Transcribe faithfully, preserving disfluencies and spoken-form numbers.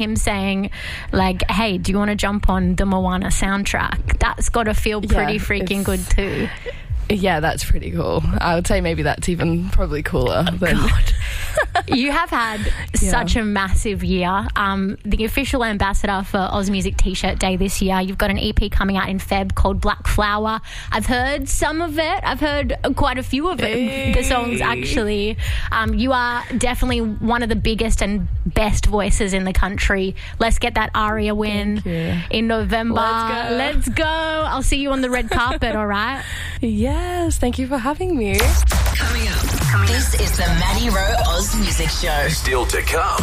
him saying, like, hey, do you want to jump on the Moana soundtrack? That's got to feel pretty Yeah, freaking it's- good too. Yeah, that's pretty cool. I would say maybe that's even probably cooler than... God. You have had Yeah. such a massive year. Um, the official ambassador for Oz Music T-shirt Day this year. You've got an E P coming out in Feb called Black Flower. I've heard some of it. I've heard quite a few of it, Hey. the songs, actually. Um, you are definitely one of the biggest and best voices in the country. Let's get that ARIA win Thank you. in November. Let's go. Let's go. I'll see you on the red carpet, all right? Yes, thank you for having me. Coming up. Coming this up. is the Maddie Rowe Oz Music Show. Still to come.